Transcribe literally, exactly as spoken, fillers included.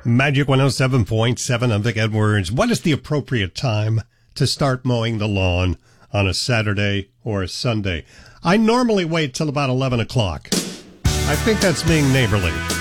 Magic one oh seven point seven. I'm Vic Edwards. What is the appropriate time to start mowing the lawn on a Saturday or a Sunday? I normally wait till about eleven o'clock. I think that's being neighborly.